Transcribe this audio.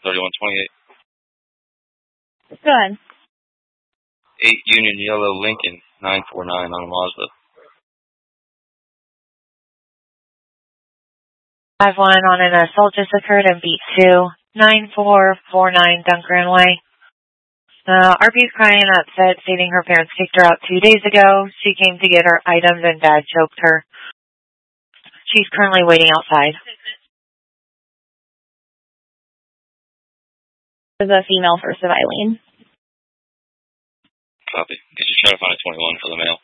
3128. Go ahead. 8 Union Yellow Lincoln 949 on a Mazda. 5-1 on an assault just occurred in beat 2, 9449 Duncan Way. RP's crying upset, stating her parents kicked her out 2 days ago. She came to get her items and Dad choked her. She's currently waiting outside. There's a female first of Eileen. Copy. Guess you try to find a 21 for the male.